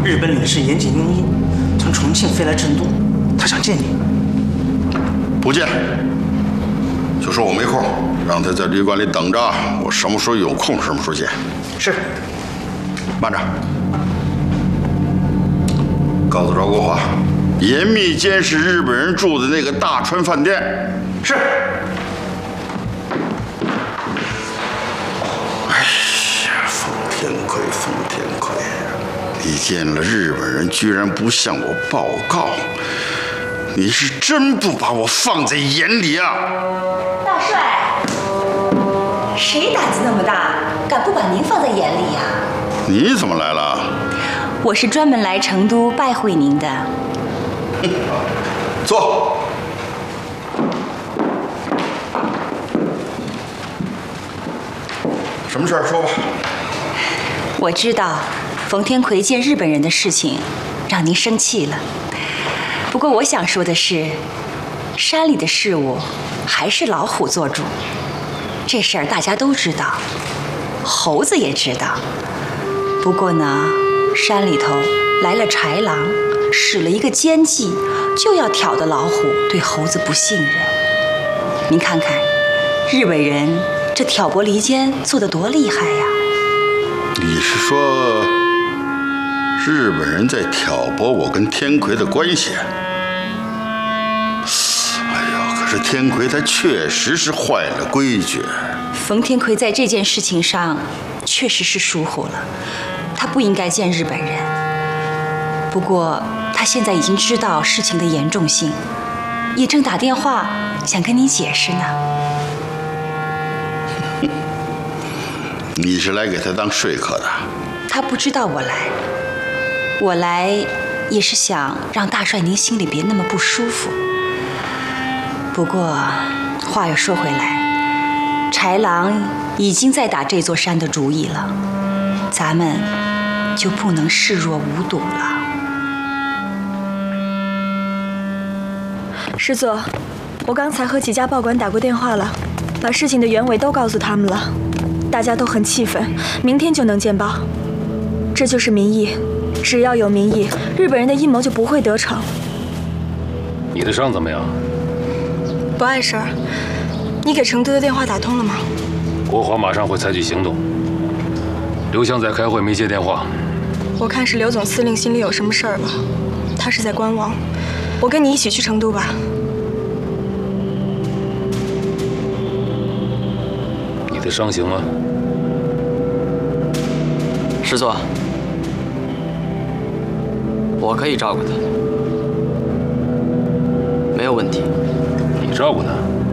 日本领事岩井庸一从重庆飞来成都，他想见你。 不见，就说我没空，让他在旅馆里等着，我什么时候有空什么时候见。 是。 慢着，告诉赵国华，严密监视日本人住的那个大川饭店。 是。 哎呀，冯天奎，你见了日本人居然不向我报告，你是真不把我放在眼里啊！ 大帅，谁胆子那么大，敢不把您放在眼里呀？ 你怎么来了？ 我是专门来成都拜会您的。 坐。什么事儿说吧。 我知道冯天奎见日本人的事情让您生气了，不过我想说的是，山里的事务还是老虎做主。这事儿大家都知道，猴子也知道。不过呢，山里头来了豺狼，使了一个奸计，就要挑得老虎对猴子不信任。您看看，日本人这挑拨离间做得多厉害呀！ 你是说日本人在挑拨我跟天奎的关系？哎呀，可是天奎他确实是坏了规矩。 冯天奎在这件事情上确实是疏忽了，他不应该见日本人。不过他现在已经知道事情的严重性，也正打电话想跟你解释呢。 你是来给他当说客的？ 他不知道我来也是想让大帅您心里别那么不舒服。不过话又说回来，豺狼已经在打这座山的主意了，咱们就不能视若无睹了。 师座，我刚才和几家报馆打过电话了，把事情的原委都告诉他们了，大家都很气愤，明天就能见报。这就是民意，只要有民意，日本人的阴谋就不会得逞。 你的伤怎么样？ 不碍事儿。你给成都的电话打通了吗？ 国华马上会采取行动。刘湘在开会没接电话。 我看是刘总司令心里有什么事儿吧，他是在观望。我跟你一起去成都吧。 你的伤行吗？ 师座，我可以照顾他，没有问题。 你照顾他？